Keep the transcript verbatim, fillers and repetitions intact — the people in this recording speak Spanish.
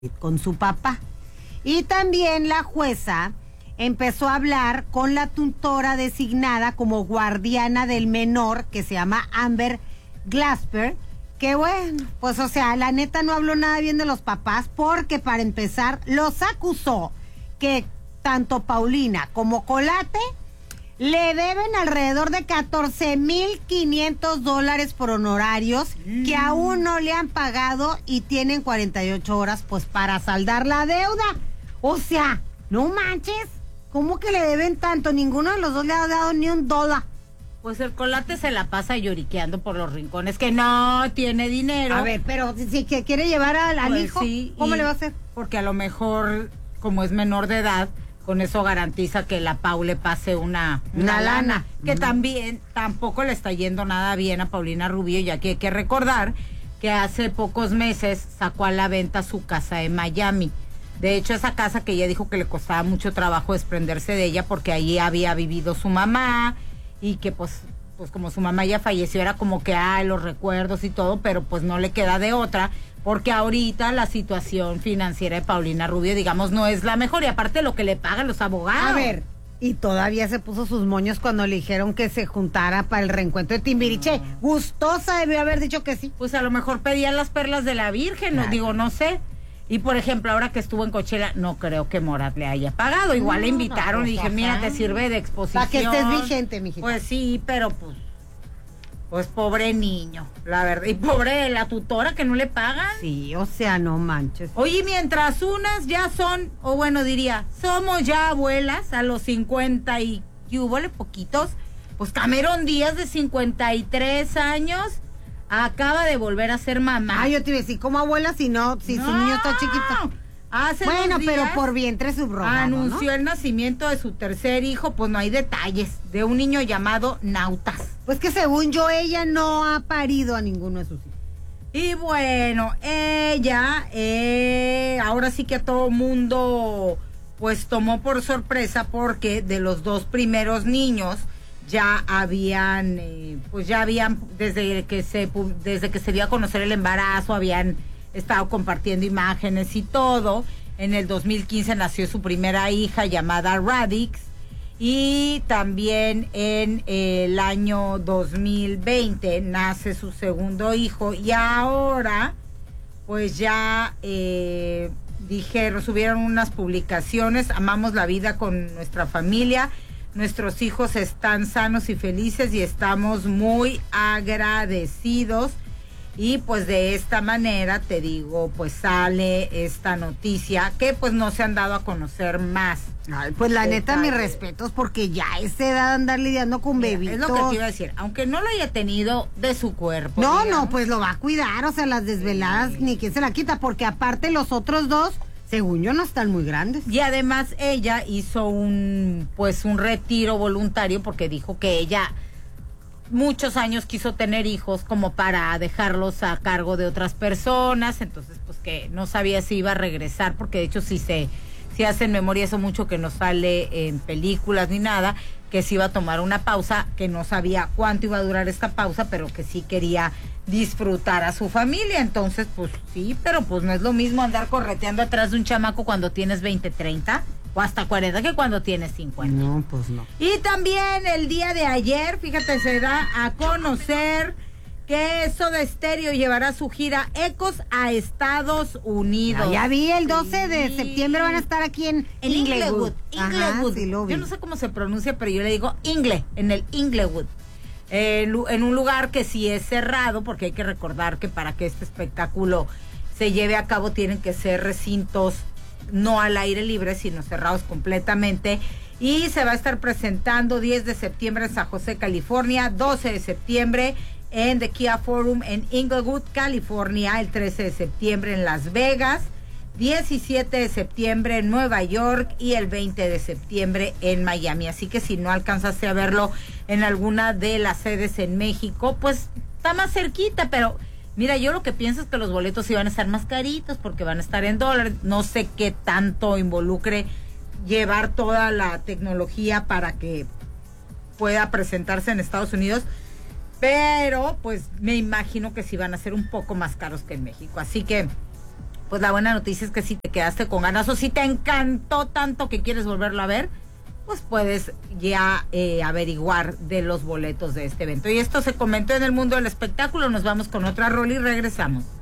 con su papá. Y también la jueza empezó a hablar con la tutora designada como guardiana del menor, que se llama Amber Glasper, que bueno, pues o sea, la neta no habló nada bien de los papás, porque para empezar los acusó que tanto Paulina como Colate le deben alrededor de catorce mil quinientos dólares por honorarios mm. que aún no le han pagado y tienen cuarenta y ocho horas pues para saldar la deuda. O sea, no manches, ¿cómo que le deben tanto? Ninguno de los dos le ha dado ni un dólar. Pues el Colate se la pasa lloriqueando por los rincones, que no tiene dinero. A ver, pero si que quiere llevar al, al pues hijo, sí, ¿cómo le va a hacer? Porque a lo mejor, como es menor de edad, con eso garantiza que la Pau le pase una, una, una lana. lana. Que uh-huh. también tampoco le está yendo nada bien a Paulina Rubio, ya que hay que recordar que hace pocos meses sacó a la venta su casa en Miami. De hecho, esa casa que ella dijo que le costaba mucho trabajo desprenderse de ella porque allí había vivido su mamá y que pues, pues como su mamá ya falleció era como que ay, los recuerdos y todo, pero pues no le queda de otra. Porque ahorita la situación financiera de Paulina Rubio, digamos, no es la mejor. Y aparte lo que le pagan los abogados. A ver, y todavía se puso sus moños cuando le dijeron que se juntara para el reencuentro de Timbiriche. No. Gustosa debió haber dicho que sí. Pues a lo mejor pedían las perlas de la Virgen, claro. no, digo, no sé. Y por ejemplo, ahora que estuvo en Coachella, no creo que Morat le haya pagado. Igual no, le invitaron no, y dije, ajá. mira, te sirve de exposición. Para que estés vigente, mijita. Pues sí, pero pues... Pues pobre niño, la verdad. Y pobre la tutora que no le pagan. Sí, o sea, no manches. Oye, mientras unas ya son, o bueno, diría, somos ya abuelas a los cincuenta y que hubo poquitos, pues Cameron Díaz de cincuenta y tres años acaba de volver a ser mamá. Ah, yo te iba a decir, ¿cómo abuela si no, si no, su niño está chiquito? Hace bueno, días, pero por vientre subrogado, anunció ¿no? el nacimiento de su tercer hijo, pues no hay detalles, de un niño llamado Nautas. Pues que según yo, ella no ha parido a ninguno de sus hijos. Y bueno, ella, eh, ahora sí que a todo mundo, pues tomó por sorpresa porque de los dos primeros niños ya habían, eh, pues ya habían, desde que se, desde que se dio a conocer el embarazo, habían estado compartiendo imágenes y todo. En el dos mil quince nació su primera hija llamada Radix y también en el año dos mil veinte nace su segundo hijo y ahora pues ya eh, dijeron, subieron unas publicaciones, amamos la vida con nuestra familia, nuestros hijos están sanos y felices y estamos muy agradecidos. Y pues de esta manera, te digo, pues sale esta noticia que pues no se han dado a conocer más. Ay, pues la neta, mis respetos, porque ya es edad de andar lidiando con bebitos. Es lo que te iba a decir, aunque no lo haya tenido de su cuerpo. No, digamos. no, pues lo va a cuidar, o sea, las desveladas, sí. ni quien se la quita, porque aparte los otros dos, según yo, no están muy grandes. Y además ella hizo un, pues un retiro voluntario porque dijo que ella... muchos años quiso tener hijos como para dejarlos a cargo de otras personas, entonces pues que no sabía si iba a regresar, porque de hecho si se si hace en memoria eso mucho que no sale en películas ni nada, que se iba a tomar una pausa, que no sabía cuánto iba a durar esta pausa, pero que sí quería disfrutar a su familia, entonces pues sí, pero pues no es lo mismo andar correteando atrás de un chamaco cuando tienes veinte, treinta o hasta cuarenta que cuando tienes cincuenta. No, pues no. Y también el día de ayer, fíjate, se da a conocer que Soda Stereo llevará su gira Ecos a Estados Unidos. Ya, ya vi, el doce sí. de septiembre van a estar aquí en, en Inglewood. Inglewood. Sí, yo no sé cómo se pronuncia, pero yo le digo Ingle, en el Inglewood. Eh, en un lugar que sí es cerrado, porque hay que recordar que para que este espectáculo se lleve a cabo tienen que ser recintos no al aire libre, sino cerrados completamente. Y se va a estar presentando diez de septiembre en San José, California, doce de septiembre en The Kia Forum en Inglewood, California, el trece de septiembre en Las Vegas, diecisiete de septiembre en Nueva York y el veinte de septiembre en Miami. Así que si no alcanzaste a verlo en alguna de las sedes en México, pues está más cerquita, pero... Mira, yo lo que pienso es que los boletos iban a estar más caritos porque van a estar en dólares. No sé qué tanto involucre llevar toda la tecnología para que pueda presentarse en Estados Unidos, pero pues me imagino que sí van a ser un poco más caros que en México. Así que pues la buena noticia es que si te quedaste con ganas o si te encantó tanto que quieres volverlo a ver, pues puedes ya eh, averiguar de los boletos de este evento. Y esto se comentó en el mundo del espectáculo. Nos vamos con otra rol y regresamos.